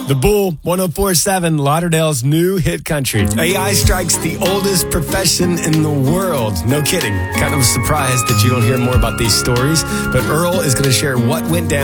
The Bull, 104.7, Lauderdale's new hit country. AI strikes the oldest profession in the world. No kidding. Kind of surprised that you don't hear more about these stories, but Earl is going to share what went down